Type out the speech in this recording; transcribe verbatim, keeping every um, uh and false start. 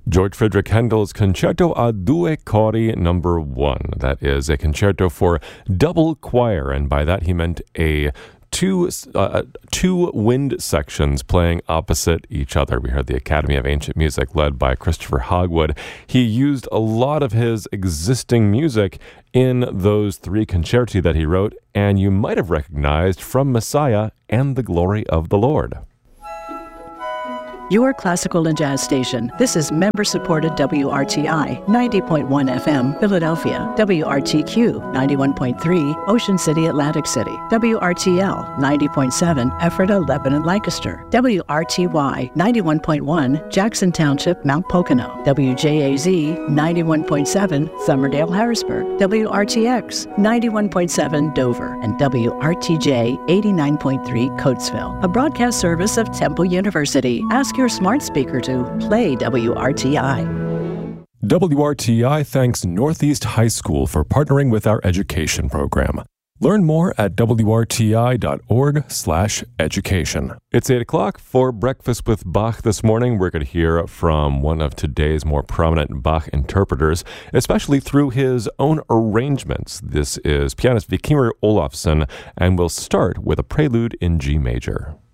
George Friedrich Handel's Concerto a Due Cori Number One. That is a concerto for double choir, and by that he meant a two uh, two wind sections playing opposite each other. We heard the Academy of Ancient Music led by Christopher Hogwood. He used a lot of his existing music in those three concerti that he wrote, and you might have recognized From Messiah and The Glory of the Lord. Your classical and jazz station. This is member-supported W R T I, ninety point one F M, Philadelphia. W R T Q, ninety-one point three, Ocean City, Atlantic City. W R T L, ninety point seven, Ephrata, Lebanon, Lancaster. W R T Y, ninety-one point one, Jackson Township, Mount Pocono. W J A Z, ninety-one point seven, Somerdale, Harrisburg. W R T X, ninety-one point seven, Dover. And W R T J, eighty-nine point three, Coatesville. A broadcast service of Temple University. Ask your smart speaker to play W R T I. W R T I thanks Northeast High School for partnering with our education program. Learn more at W R T I dot org slash education. It's eight o'clock for Breakfast with Bach this morning. We're going to hear from one of today's more prominent Bach interpreters, especially through his own arrangements. This is pianist Vikimir Olafsson, and we'll start with a prelude in G major.